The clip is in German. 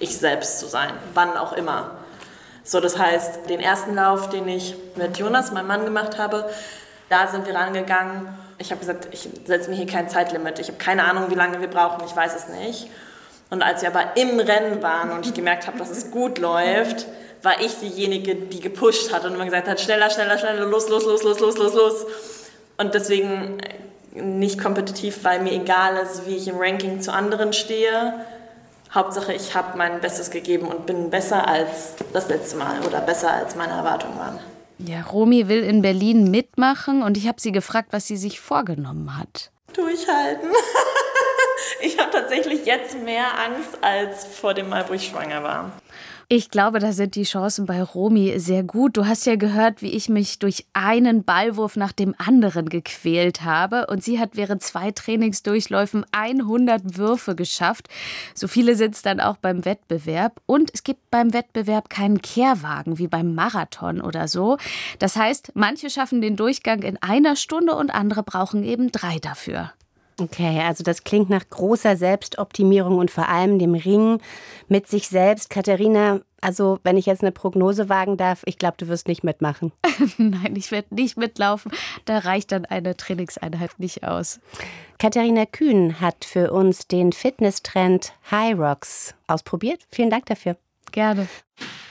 ich selbst zu sein, wann auch immer. So, das heißt, den ersten Lauf, den ich mit Jonas, meinem Mann, gemacht habe, da sind wir rangegangen. Ich habe gesagt, ich setze mir hier kein Zeitlimit. Ich habe keine Ahnung, wie lange wir brauchen, ich weiß es nicht. Und als wir aber im Rennen waren und ich gemerkt habe, dass es gut läuft, war ich diejenige, die gepusht hat und immer gesagt hat, schneller, schneller, schneller, los, los, los, los, los, los, los. Und deswegen nicht kompetitiv, weil mir egal ist, wie ich im Ranking zu anderen stehe. Hauptsache, ich habe mein Bestes gegeben und bin besser als das letzte Mal oder besser als meine Erwartungen waren. Ja, Romy will in Berlin mitmachen und ich habe sie gefragt, was sie sich vorgenommen hat. Durchhalten. Ich habe tatsächlich jetzt mehr Angst als vor dem Mal, wo ich schwanger war. Ich glaube, da sind die Chancen bei Romy sehr gut. Du hast ja gehört, wie ich mich durch einen Ballwurf nach dem anderen gequält habe. Und sie hat während 2 Trainingsdurchläufen 100 Würfe geschafft. So viele sind es dann auch beim Wettbewerb. Und es gibt beim Wettbewerb keinen Kehrwagen wie beim Marathon oder so. Das heißt, manche schaffen den Durchgang in 1 Stunde und andere brauchen eben 3 dafür. Okay, also das klingt nach großer Selbstoptimierung und vor allem dem Ringen mit sich selbst. Katharina, also wenn ich jetzt eine Prognose wagen darf, ich glaube, du wirst nicht mitmachen. Nein, ich werde nicht mitlaufen. Da reicht dann eine Trainingseinheit nicht aus. Katharina Kühn hat für uns den Fitnesstrend High Rocks ausprobiert. Vielen Dank dafür. Gerne.